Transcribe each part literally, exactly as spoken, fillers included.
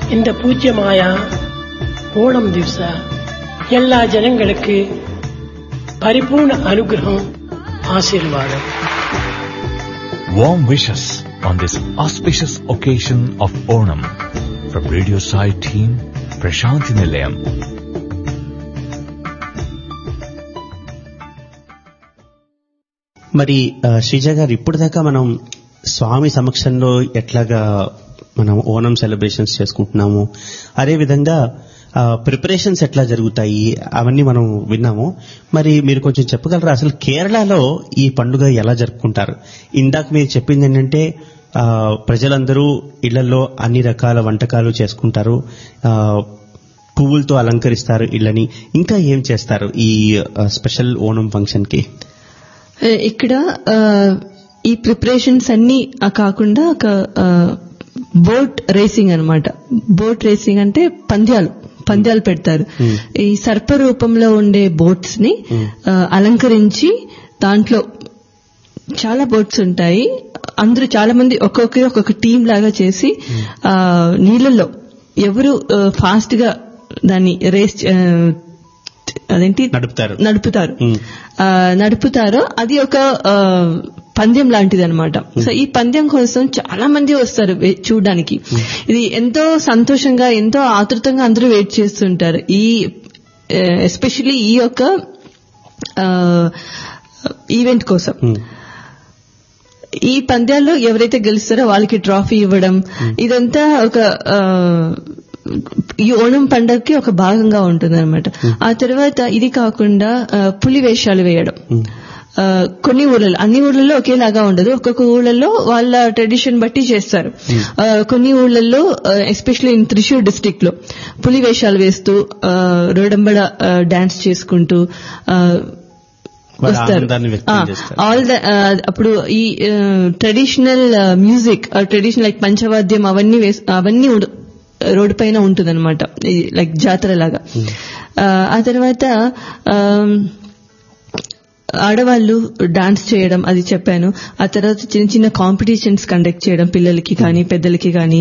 இந்த பூஜ்யமாய ஓணம் திவಸ எல்லா ஜனங்களுக்கு பரிபூர்ண அனுகிரகம் ஆசீர்வாதம். Warm wishes on this auspicious occasion of Onam from Radio Sai team, Prashanthi Nilayam. మరి శ్రీజ గారు, ఇప్పుడు దాకా మనం స్వామి సమక్షంలో ఎట్లాగా మనం ఓణం సెలబ్రేషన్స్ చేసుకుంటున్నాము, అదేవిధంగా ప్రిపరేషన్స్ ఎట్లా జరుగుతాయి అవన్నీ మనం విన్నాము. మరి మీరు కొంచెం చెప్పగలరా అసలు కేరళలో ఈ పండుగ ఎలా జరుపుకుంటారు? ఇందాక మీరు చెప్పింది ఏంటంటే ప్రజలందరూ ఇళ్లలో అన్ని రకాల వంటకాలు చేసుకుంటారు, పువ్వులతో అలంకరిస్తారు ఇళ్ళని. ఇంకా ఏం చేస్తారు ఈ స్పెషల్ ఓణం ఫంక్షన్ కి? ఇక్కడ ఈ ప్రిపరేషన్స్ అన్ని కాకుండా ఒక బోట్ రేసింగ్ అన్నమాట. బోట్ రేసింగ్ అంటే పంద్యాలు పంద్యాలు పెడతారు. ఈ సర్ప రూపంలో ఉండే బోట్స్ ని అలంకరించి, దాంట్లో చాలా బోట్స్ ఉంటాయి, అందరూ చాలా మంది ఒక్కొక్కరు ఒక్కొక్క టీం లాగా చేసి ఆ నీళ్ళల్లో ఎవరు ఫాస్ట్ గా దాన్ని రేస్ అదేంటి నడుపుతారు నడుపుతారు నడుపుతారో అది ఒక పందెం లాంటిది అనమాట. సో ఈ పందెం కోసం చాలా మంది వస్తారు చూడడానికి. ఇది ఎంతో సంతోషంగా ఎంతో ఆతృతంగా అందరూ వెయిట్ చేస్తుంటారు ఈ ఎస్పెషల్లీ ఈ యొక్క ఈవెంట్ కోసం. ఈ పంద్యాల్లో ఎవరైతే గెలుస్తారో వాళ్ళకి ట్రాఫీ ఇవ్వడం, ఇదంతా ఒక ఈ ఓణం పండగకి ఒక భాగంగా ఉంటుంది అనమాట. ఆ తర్వాత ఇది కాకుండా పులి వేషాలు వేయడం కొన్ని ఊళ్ళలో, అన్ని ఊళ్ళల్లో ఒకేలాగా ఉండదు, ఒక్కొక్క ఊళ్ళల్లో వాళ్ళ ట్రెడిషన్ బట్టి చేస్తారు. కొన్ని ఊళ్ళల్లో ఎస్పెషల్లీ ఇన్ త్రిశూర్ డిస్ట్రిక్ట్ లో పులి వేషాలు వేస్తూ రోడంబడ డాన్స్ చేసుకుంటూ వస్తారు. ఆల్ ద అప్పుడు ఈ ట్రెడిషనల్ మ్యూజిక్, ట్రెడిషనల్ లైక్ పంచవాద్యం అవన్నీ అవన్నీ రోడ్డు పైన ఉంటుంది అనమాట, లైక్ జాతర లాగా. ఆ తర్వాత ఆడవాళ్లు డాన్స్ చేయడం అది చెప్పాను. ఆ తర్వాత చిన్న చిన్న కాంపిటీషన్స్ కండక్ట్ చేయడం పిల్లలకి కానీ పెద్దలకి కానీ.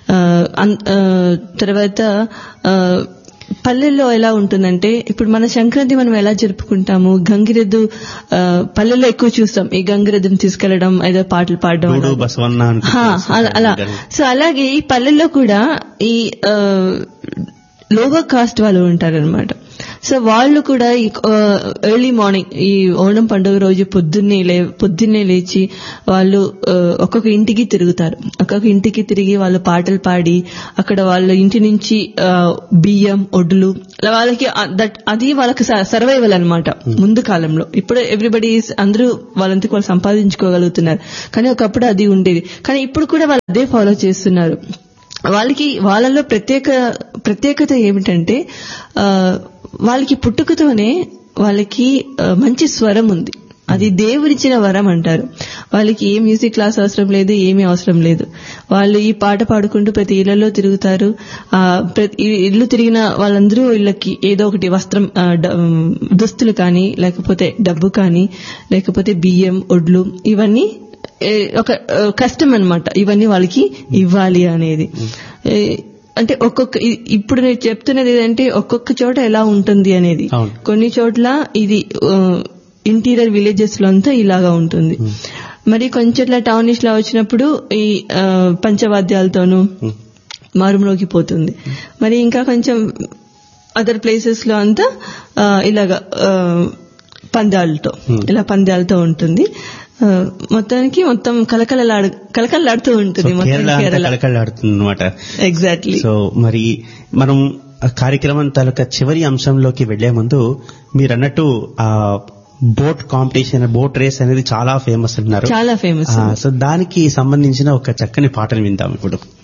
తర్వాత పల్లెల్లో ఎలా ఉంటుందంటే, ఇప్పుడు మన సంక్రాంతి మనం ఎలా జరుపుకుంటాము, గంగిరెద్దు పల్లెల్లో ఎక్కువ చూస్తాం, ఈ గంగిరెద్దుని తీసుకెళ్లడం, ఏదో పాటలు పాడడం అలా. సో అలాగే ఈ పల్లెల్లో కూడా ఈ లోవర్ కాస్ట్ వాళ్ళు ఉంటారనమాట. సో వాళ్ళు కూడా ఈ ఎర్లీ మార్నింగ్ ఈ ఓణం పండుగ రోజు పొద్దున్నే లే పొద్దున్నే లేచి వాళ్ళు ఒక్కొక్క ఇంటికి తిరుగుతారు. ఒక్కొక్క ఇంటికి తిరిగి వాళ్ళు పాటలు పాడి అక్కడ వాళ్ళ ఇంటి నుంచి బియ్యం ఒడ్లు వాళ్ళకి దట్ అది వాళ్ళకి సర్వైవల్ అనమాట ముందు కాలంలో. ఇప్పుడు ఎవ్రీబడి అందరూ వాళ్ళంతకు వాళ్ళు సంపాదించుకోగలుగుతున్నారు, కానీ ఒకప్పుడు అది ఉండేది. కానీ ఇప్పుడు కూడా వాళ్ళు అదే ఫాలో చేస్తున్నారు. వాళ్ళకి వాళ్ళలో ప్రత్యేక ప్రత్యేకత ఏమిటంటే వాళ్ళకి పుట్టుకతోనే వాళ్ళకి మంచి స్వరం ఉంది, అది దేవుడిచ్చిన వరం అంటారు. వాళ్ళకి ఏ మ్యూజిక్ క్లాస్ అవసరం లేదు, ఏమీ అవసరం లేదు. వాళ్ళు ఈ పాట పాడుకుంటూ ప్రతి ఇళ్లలో తిరుగుతారు. ఆ ప్రతి ఇల్లు తిరిగిన వాళ్ళందరూ ఇళ్ళకి ఏదో ఒకటి వస్త్రం, దుస్తులు కానీ, లేకపోతే డబ్బు కానీ, లేకపోతే బియ్యం ఒడ్లు, ఇవన్నీ ఒక కష్టం అన్నమాట. ఇవన్నీ వాళ్ళకి ఇవ్వాలి అనేది. అంటే ఒక్కొక్క ఇప్పుడు నేను చెప్తున్నది ఏంటంటే ఒక్కొక్క చోట ఎలా ఉంటుంది అనేది. కొన్ని చోట్ల ఇది ఇంటీరియర్ విలేజెస్ లో అంతా ఇలాగా ఉంటుంది, మరి కొంచెట్ల టౌనిష్ లా వచ్చినప్పుడు ఈ పంచవాద్యాలతోనూ మారుమ్రోగిపోతుంది. మరి ఇంకా కొంచెం అదర్ ప్లేసెస్ లో అంతా ఇలాగా పందాలతో ఇలా పందాలతో ఉంటుంది. మొత్తానికి మొత్తం కలకలలాడు కలకలలాడుతూ ఉంటుంది మొత్తం కేరళ కలకలలాడుతుంది అనమాట. ఎగ్జాక్ట్లీ. సో మరి మనం కార్యక్రమం తాలూకా చివరి అంశంలోకి వెళ్లే ముందు మీరు అన్నట్టు ఆ బోట్ కాంపిటీషన్, బోట్ రేస్ అనేది చాలా ఫేమస్ అంటున్నారు. చాలా ఫేమస్. సో దానికి సంబంధించిన ఒక చక్కని పాటను విందాం ఇప్పుడు.